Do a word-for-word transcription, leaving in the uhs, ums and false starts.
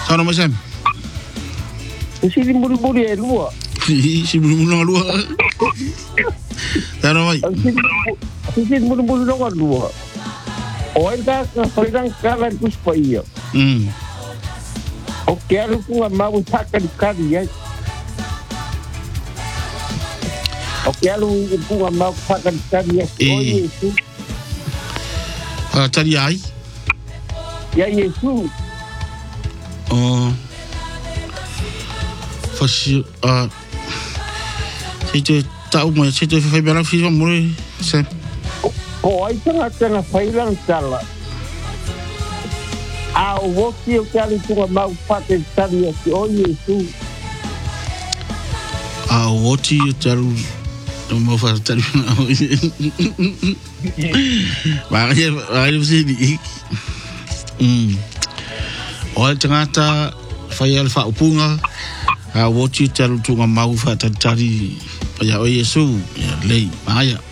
Tano macam. Si muri-muri e lua. Si muri-muri lua. Tano mai. Si muri-muri lua. O enda ka fairang kala kuspa ia. Hmm. O quero com a mão saca de carinha. O quero com a mão saca de carinha. Oi, Jesus. Ah, cari ai. Ya Jesus. Oh. Fasi ah. Saya tahu mai, saya fai bela fi muri. Saya. O ai tanga tanga fairang kala. Ah, o você eu quero com a mão saca de carinha. Oi, Jesus. Ah, o você eu quero não mau faz tadi makanya makanya sini hmm ol tengata fayal fa upunga a wochi taru tunga mau fa tadi ya o Yesu ya lei makanya